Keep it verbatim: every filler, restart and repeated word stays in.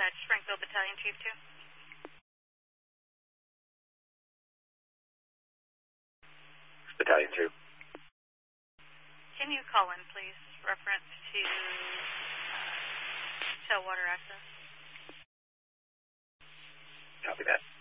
Dispatch, Springfield Battalion Chief two. Battalion two. Can you call in, please, reference to uh, tailwater access? Copy that.